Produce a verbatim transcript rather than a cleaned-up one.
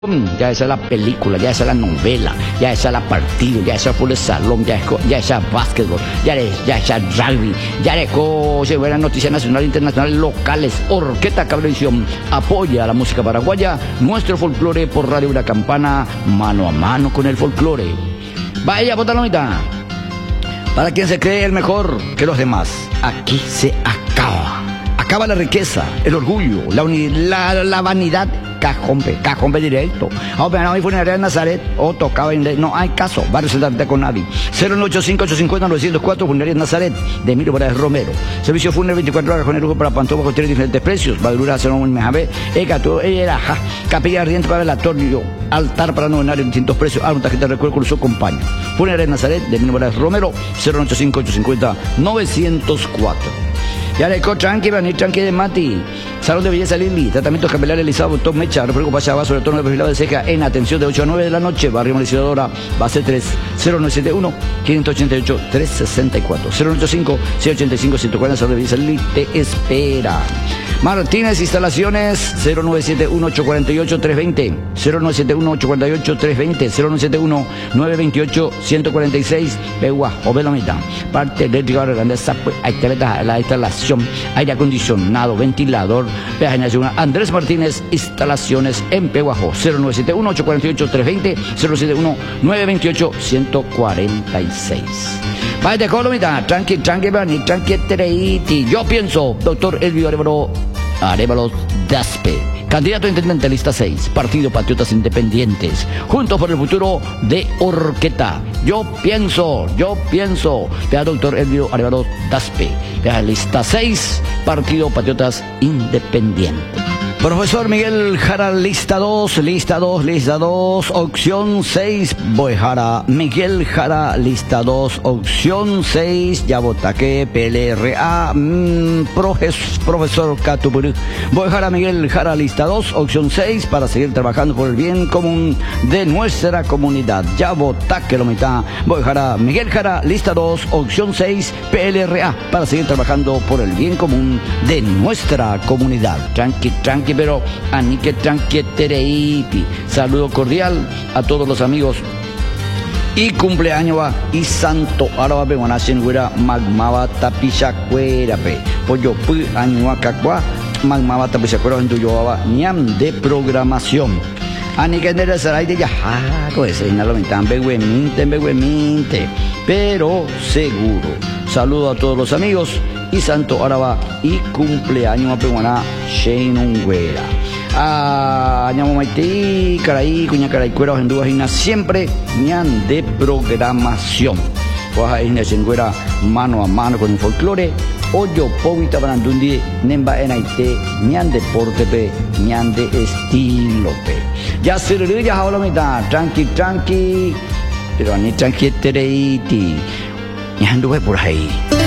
Ya esa es la película, ya esa es la novela, ya esa es la partido, ya esa fue el salón, ya esa ya esa básquetbol, ya es ya esa rugby, ya es se ve las noticias nacionales, internacionales, locales. Orquesta Cablevisión apoya a la música paraguaya, nuestro folclore por Radio Una Campana, mano a mano con el folclore. Vaya, botalomita. Para quien se cree el mejor que los demás, aquí se acaba. Acaba la riqueza, el orgullo, la, la, la vanidad. Cajombe, cajombe directo. Ahora no hay funeraria en Nazaret o tocaba en... No hay caso, va a resultarte con nadie. cero nueve ocho cinco ocho cinco cero nueve cero cuatro, funeraria en Nazaret, de Emilio Morales Romero. Servicio fúnebre veinticuatro horas con el lujo para Pantoja, con tres diferentes precios. Badurura, cero un mejabe, egato, era, ja, capilla ardiente para velatorio, altar para novenario, distintos precios. Ah, una tarjeta de recuerdo con su compañero. Funeraria en Nazaret, de Emilio Morales Romero, cero nueve ocho cinco ocho cinco cero nueve cero cuatro. Ya le co tranqui, venir tranqui de Mati. Salón de belleza Lili, tratamientos capilares realizados, botón mecha, refresco para sobre todo el perfilado de ceja en atención de ocho a nueve de la noche, barrio Mauricidadora, base tres, cero nueve siete uno, cinco ocho ocho, tres seis cuatro, cero nueve ocho cinco, seis ocho cinco, uno cuatro cero, Salón de belleza Lili, te espera. Martínez Instalaciones, cero nueve siete uno, ocho cuatro ocho, tres dos cero, cero nueve siete uno, ocho cuatro ocho, tres dos cero, cero nueve siete uno, nueve dos ocho, uno cuatro seis, Begua, Ovelomita, parte eléctrica, grandeza, ahí te la instalación, aire acondicionado, ventilador, peaje nacional. Andrés Martínez Instalaciones en Peguajo, cero nueve siete uno, ocho cuatro ocho, tres dos cero, cero siete uno, nueve dos ocho, uno cuatro seis. Vaya, Colomita, tranqui, tranqui, bani, tranqui, tereiti. Yo pienso, doctor Elvio Arevalo, Arevalo Daspe, candidato a intendente, lista seis, Partido Patriotas Independientes, Juntos por el Futuro de Orqueta. Yo pienso, yo pienso, vea, doctor Elvio Arevalo Daspe, vea, lista seis, Partido Patriotas Independientes. Profesor Miguel Jara, lista dos, lista dos, lista dos, opción seis, Boejara. Miguel Jara, lista dos, opción seis, Yabotaque, P L R A, mmm, profesor Catupurú. Boejara, Miguel Jara, lista dos, opción seis, para seguir trabajando por el bien común de nuestra comunidad. Yabotaque, lo mitad. Boejara, Miguel Jara, lista dos, opción seis, P L R A, para seguir trabajando por el bien común de nuestra comunidad. Tranqui, tranqui. Pero anique tranquietereipi. Saludo cordial a todos los amigos. Y cumpleaños va y santo araba pe guanachen güera magmaba tapichacuera pe pollo pu año acá magmaba tapichacuera en tuyo va ñam de programación. Anique nere saray de ya co ese inalo mentan begueminte begueminte pero seguro. Saludo a todos los amigos y santo araba y cumpleaños a peguana Sheinungüera. Ah, ñamo maití, caray, cuña caray, cuero, en dudas y siempre ñan de programación. Pues ahí Sheinungüera mano a mano con el folclore. Oyo povita brandundi nemba en aite ñan deporte pe, ñan de estilo pe. Ya se le ya habla mitad, tranqui, tranqui, pero ni tranqui tereiti. ñan duve por ahí.